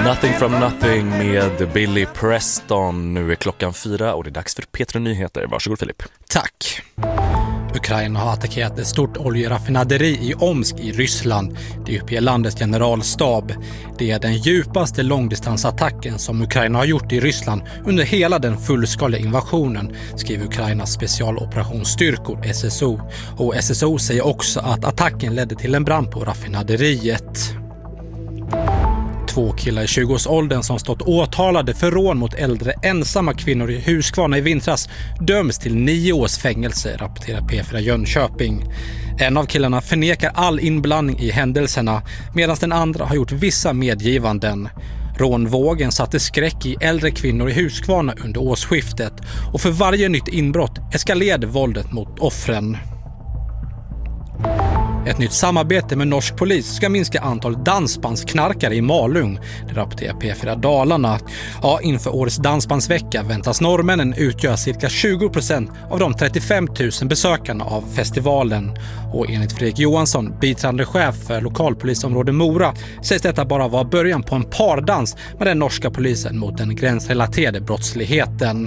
Nothing from nothing med Billy Preston. Nu är klockan 4 och det är dags för P3 Nyheter. Varsågod Filip. Tack. Ukraina har attackerat ett stort oljeraffinaderi i Omsk i Ryssland. Det uppger landets generalstab. Det är den djupaste långdistansattacken som Ukraina har gjort i Ryssland under hela den fullskaliga invasionen, skriver Ukrainas specialoperationsstyrkor SSO. Och SSO säger också att attacken ledde till en brand på raffinaderiet. 2 killar i 20-årsåldern som stått åtalade för rån mot äldre ensamma kvinnor i Huskvarna i vintras döms till 9 års fängelse, rapporterar P4 Jönköping. En av killarna förnekar all inblandning i händelserna medan den andra har gjort vissa medgivanden. Rånvågen satte skräck i äldre kvinnor i Huskvarna under årsskiftet och för varje nytt inbrott eskalerade våldet mot offren. Ett nytt samarbete med norsk polis ska minska antalet dansbandsknarkare i Malung, det rapporterar P4 Dalarna. Ja, inför årets dansbandsvecka väntas norrmännen utgöra cirka 20% av de 35 000 besökarna av festivalen. Och enligt Fredrik Johansson, biträdande chef för lokalpolisområde Mora, sägs detta bara vara början på en pardans med den norska polisen mot den gränsrelaterade brottsligheten.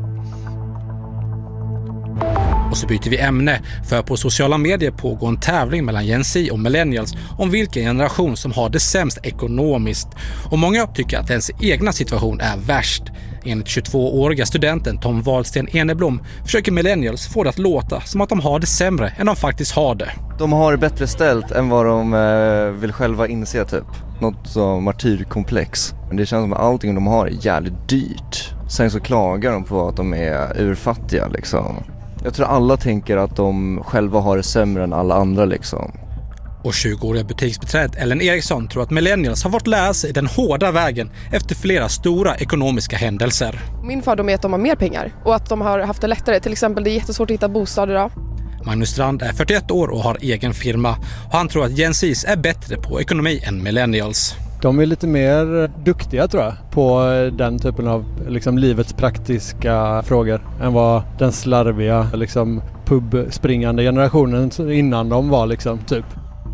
Och så byter vi ämne, för på sociala medier pågår en tävling mellan Gen Z och millennials om vilken generation som har det sämst ekonomiskt. Och många tycker att ens egna situation är värst. Enligt 22-åriga studenten Tom Wahlsten Eneblom försöker millennials få det att låta som att de har det sämre än de faktiskt har det. De har det bättre ställt än vad de vill själva inse typ. Något som martyrkomplex. Men det känns som att allting de har är jävligt dyrt. Sen så klagar de på att de är urfattiga liksom. Jag tror alla tänker att de själva har det sämre än alla andra liksom. Och 20-åriga butiksbiträdet Ellen Eriksson tror att millennials har fått lära sig den hårda vägen efter flera stora ekonomiska händelser. Min fördom är att de har mer pengar och att de har haft det lättare. Till exempel det är jättesvårt att hitta bostad idag. Magnus Strand är 41 år och har egen firma. Och han tror att Gen Zs är bättre på ekonomi än millennials. De är lite mer duktiga tror jag på den typen av liksom, livets praktiska frågor än vad den slarviga liksom, pubspringande generationen innan de var liksom, typ.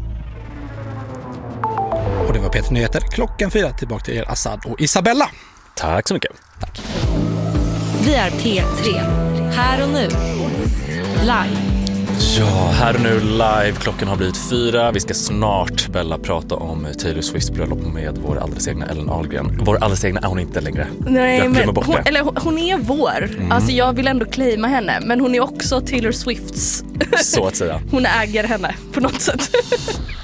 Och det var P3 Nyheter. Klockan 4 tillbaka till er Assad och Isabella. Tack så mycket. Tack. Vi är P3. Här och nu. Live. Ja, här och nu live. Klockan har blivit 4. Vi ska snart, Bella, prata om Taylor Swifts bröllop med vår alldeles egna Ellen Ahlgren. Vår alldeles egna är hon inte längre. Nej, men hon är vår. Alltså jag vill ändå claima henne. Men hon är också Taylor Swifts. Så att säga. Hon äger henne på något sätt.